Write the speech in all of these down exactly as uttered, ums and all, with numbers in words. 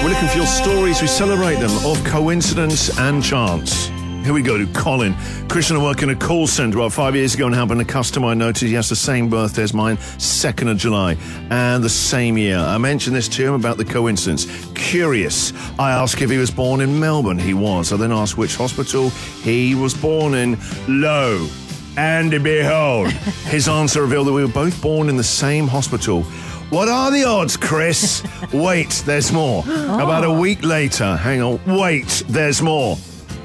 We're looking for your stories. We celebrate them of coincidence and chance. Here we go to Colin. Christian, I work in a call centre about five years ago and helping a customer. I noticed he has the same birthday as mine, second of July, and the same year. I mentioned this to him about the coincidence. Curious. I asked if he was born in Melbourne. He was. I then asked which hospital he was born in. Lo and behold, his answer revealed that we were both born in the same hospital. What are the odds, Chris? Wait, there's more. Oh. About a week later, hang on, wait, there's more.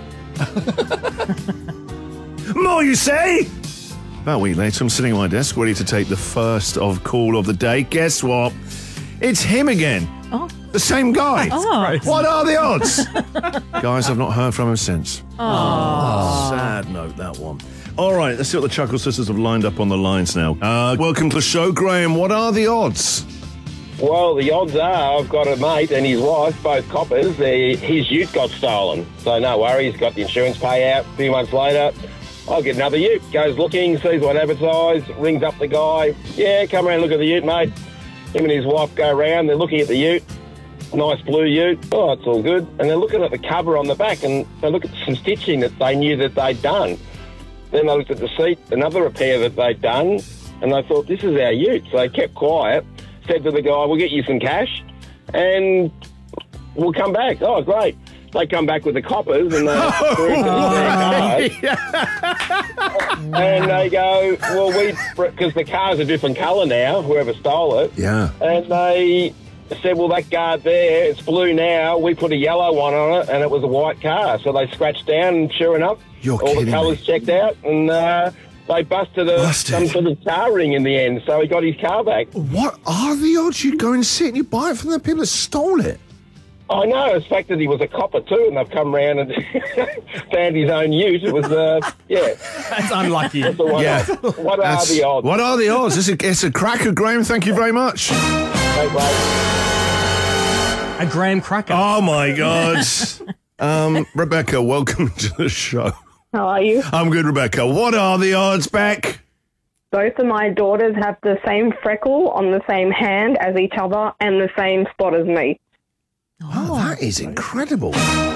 More, you say? About a week later, I'm sitting at my desk ready to take the first of call of the day. Guess what? It's him again. Oh. The same guy. Oh. What are the odds? Guys, I've not heard from him since. Oh. Sad note, that one. All right, let's see what the Chuckle Sisters have lined up on the lines now. Uh, welcome to the show, Graham. What are the odds? Well, the odds are I've got a mate and his wife, both coppers. They, his ute got stolen. So no worries, got the insurance payout. A few months later, I'll get another ute. Goes looking, sees what advertised, rings up the guy. Yeah, come around and look at the ute, mate. Him and his wife go around. They're looking at the ute. Nice blue ute. Oh, it's all good. And they're looking at the cover on the back and they look at some stitching that they knew that they'd done. Then they looked at the seat, another repair that they'd done, and they thought, this is our ute. So they kept quiet, said to the guy, we'll get you some cash, and we'll come back. Oh, great. They come back with the coppers, and they oh, their cars. And they go, well, we, because the car's a different colour now, whoever stole it. Yeah. And they said, well, that guard there, it's blue now. We put a yellow one on it, and it was a white car. So they scratched down, and sure enough, You're all the colours me. checked out, and uh, they busted, a, Busted some sort of car ring in the end, so he got his car back. What are the odds you go and sit and you buy it from the people that stole it? I know, it's the fact that he was a copper too, and they've come round and found his own ute. It was, uh, yeah. That's unlucky. That's what Yeah. are, what are That's- the odds? What are the odds? It's a, it's a cracker, Graham. Thank you very much. Hey, mate. A graham cracker. Oh, my God. um, Rebecca, welcome to the show. How are you? I'm good, Rebecca. What are the odds, Beck? Both of my daughters have the same freckle on the same hand as each other and the same spot as me. Oh, that is incredible.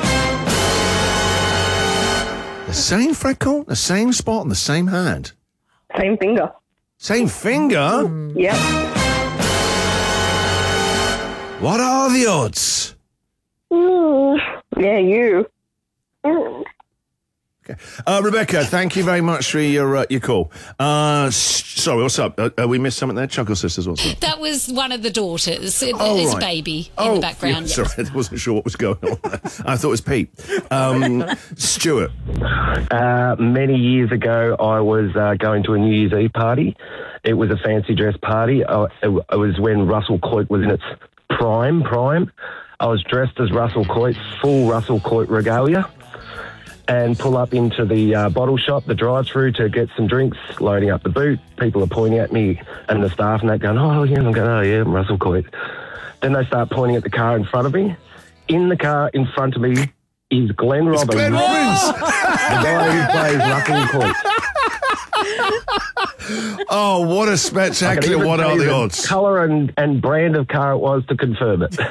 The same freckle, the same spot, and the same hand. Same finger. Same finger? Yep. What are the odds? Mm. Yeah, you. Mm. Okay. Uh, Rebecca, thank you very much for your uh, your call. Uh, s- sorry, what's up? Uh, uh, we missed something there? Chuckle Sisters, what's up? That was one of the daughters. It, Oh, it's right. baby in Oh, the background. yeah, sorry, I wasn't sure what was going on. I thought it was Pete. Um, Stuart. Uh, many years ago, I was uh, going to a New Year's Eve party. It was a fancy dress party. Uh, it, it was when Russell Coight was in its prime, prime. I was dressed as Russell Coight, full Russell Coight regalia, and pull up into the uh, bottle shop, the drive-through, to get some drinks, loading up the boot. People are pointing at me, and the staff and that going, oh, yeah, I'm going, oh, yeah, I'm Russell Coight. Then they start pointing at the car in front of me. In the car in front of me is Glenn Robbins, Glenn Robbins. the guy who plays Russell Coight. Oh, what a spectacular, what are the odds? Colour and, and brand of car it was to confirm it.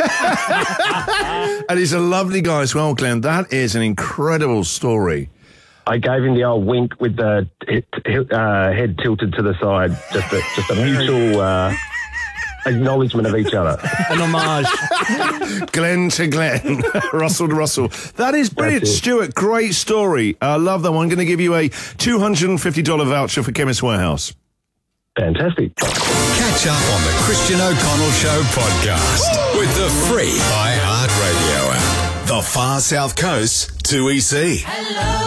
And he's a lovely guy as well, Glenn. That is an incredible story. I gave him the old wink with the uh, head tilted to the side, just a, just a mutual uh, acknowledgement of each other. An homage. Glenn to Glenn, Russell to Russell. That is brilliant, That's it. Stuart. Great story. I love that one. I'm going to give you a two hundred fifty dollars voucher for Chemist Warehouse. Fantastic. Catch up on the Christian O'Connell Show podcast with the free iHeartRadio app. The Far South Coast two E C. Hello.